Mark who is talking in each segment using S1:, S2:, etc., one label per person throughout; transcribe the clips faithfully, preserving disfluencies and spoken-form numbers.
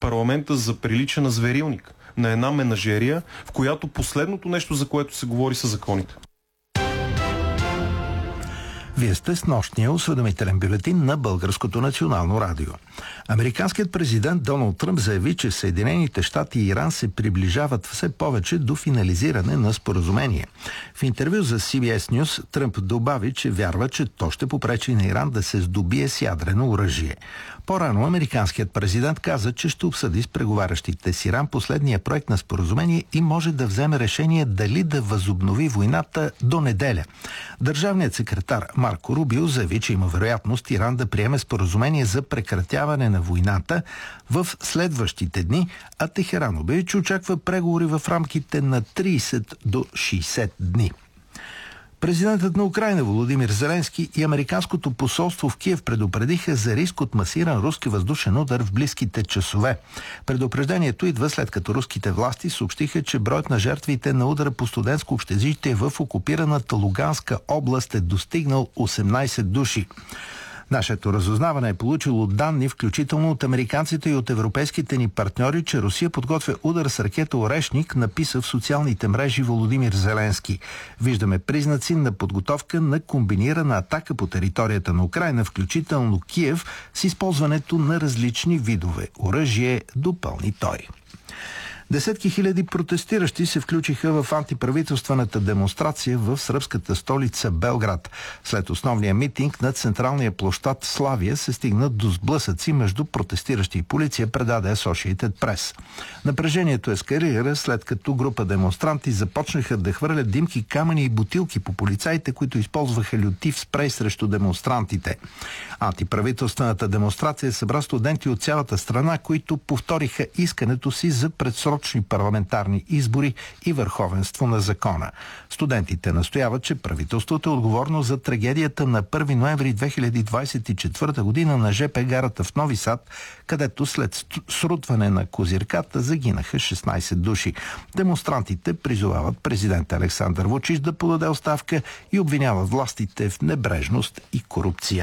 S1: парламента заприлича на зверилник, на една менажерия, в която последното нещо, за което се говори, са законите.
S2: Вие сте с нощния осведомителен бюлетин на Българското национално радио. Американският президент Доналд Тръмп заяви, че Съединените щати и Иран се приближават все повече до финализиране на споразумение. В интервю за Си Би Ес News Тръмп добави, че вярва, че то ще попречи на Иран да се здобие с ядрено оръжие. По-рано американският президент каза, че ще обсъди с преговарящите с Иран последния проект на споразумение и може да вземе решение дали да възобнови войната до неделя. Държавният секретар Марко Рубио заяви, че има вероятност Иран да приеме споразумение за прекратяване на войната в следващите дни, а Техеран обяви, че очаква преговори в рамките на трийсет до шейсет дни. Президентът на Украйна Володимир Зеленски и американското посолство в Киев предупредиха за риск от масиран руски въздушен удар в близките часове. Предупреждението идва след като руските власти съобщиха, че броят на жертвите на удара по студентско общежитие в окупираната Луганска област е достигнал осемнайсет души. Нашето разузнаване е получило данни, включително от американците и от европейските ни партньори, че Русия подготвя удар с ракета Орешник, написа в социалните мрежи Володимир Зеленски. Виждаме признаци на подготовка на комбинирана атака по територията на Украйна, включително Киев, с използването на различни видове оръжие, допълни той. Десетки хиляди протестиращи се включиха в антиправителствената демонстрация в сръбската столица Белград. След основния митинг на централния площад Славия се стигна до сблъсъци между протестиращи и полиция, предаде Associated Press. Напрежението ескалира след като група демонстранти започнаха да хвърлят димки, камъни и бутилки по полицаите, които използваха лютив спрей срещу демонстрантите. Антиправителствената демонстрация събра студенти от цялата страна, които повториха искането си за предсрочно парламентарни избори и върховенство на закона. Студентите настояват, че правителството е отговорно за трагедията на първи ноември две хиляди двадесет и четвърта година на жп гарата в Нови Сад, където след срутване на козирката загинаха шестнайсет души. Демонстрантите призовават президент Александър Вучич да подаде оставка и обвиняват властите в небрежност и корупция.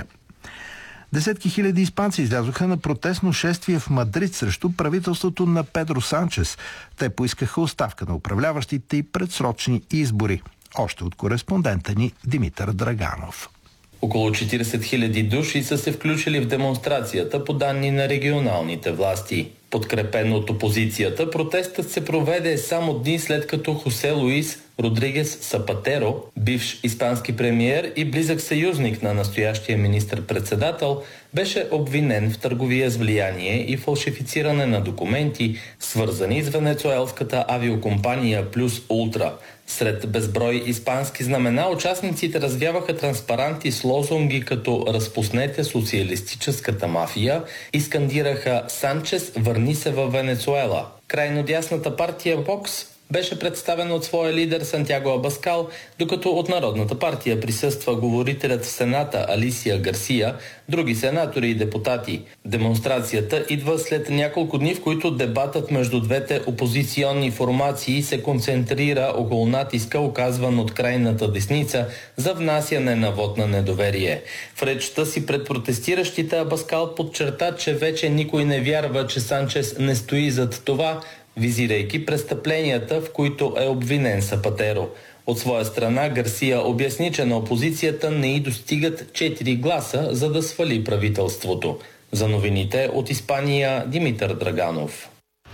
S2: Десетки хиляди испанци излязоха на протестно шествие в Мадрид срещу правителството на Педро Санчес. Те поискаха оставка на управляващите и предсрочни избори. Още от кореспондента ни Димитър Драганов.
S3: Около четирийсет хиляди души са се включили в демонстрацията по данни на регионалните власти. Подкрепен от опозицията, протестът се проведе само дни след като Хосе Луис Родригес Сапатеро, бивш испански премиер и близък съюзник на настоящия министър-председател, беше обвинен в търговия с влияние и фалшифициране на документи, свързани с венецуелската авиокомпания Плюс Ултра. Сред безброй испански знамена участниците развяваха транспаранти с лозунги като "Разпуснете социалистическата мафия" и скандираха "Санчес, върни се във Венецуела". Крайно дясната партия Вокс беше представен от своя лидер Сантяго Абаскал, докато от Народната партия присъства говорителят в Сената Алисия Гарсия, други сенатори и депутати. Демонстрацията идва след няколко дни, в които дебатът между двете опозиционни формации се концентрира около натиска, оказван от крайната десница за внасяне на вот на недоверие. В речта си пред протестиращите Абаскал подчерта, че вече никой не вярва, че Санчес не стои зад това, визирайки престъпленията, в които е обвинен Сапатеро. От своя страна Гарсия обясни, че на опозицията не й достигат четири гласа, за да свали правителството. За новините от Испания, Димитър Драганов.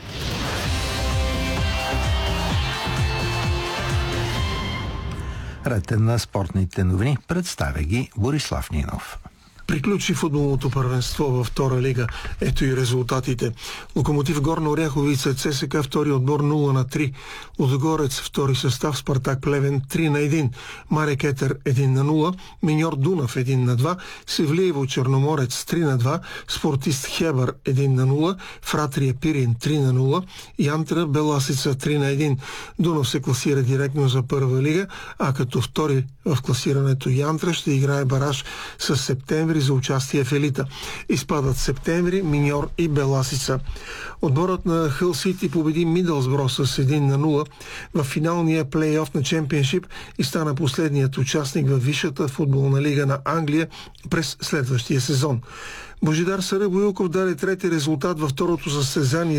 S2: Ред на спортните новини представя ги Борислав Нинов.
S4: Приключи футболното първенство във втора лига. Ето и резултатите. Локомотив Горна Оряховица, ЦСКА втори отбор нула на три. Лудогорец втори състав, Спартак Плевен три на един. Марек Етер един на нула. Миньор Дунав един на два. Севлиево Черноморец три на два. Спортист Хебър един на нула. Фратрия Пирин три на нула. Янтра Беласица три на един. Дунав се класира директно за първа лига, а като втори в класирането Янтра ще играе бараж с Септември за участие в елита. Изпадат Септември, Миньор и Беласица. Отборът на Хъл Сити победи Мидълсбро с един на нула в финалния плейоф на Чемпионшип и стана последният участник във висшата футболна лига на Англия през следващия сезон. Божидар Сарабоилков даде трети резултат във второто състезание